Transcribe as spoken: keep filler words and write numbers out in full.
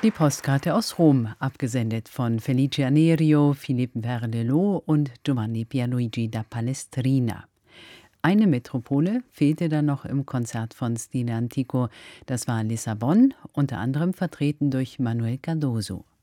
Die Postkarte aus Rom, abgesendet von Felice Anerio, Philippe Verdelot und Giovanni Pierluigi da Palestrina. Eine Metropole fehlte dann noch im Konzert von Stile Antico, das war Lissabon, unter anderem vertreten durch Manuel Cardoso.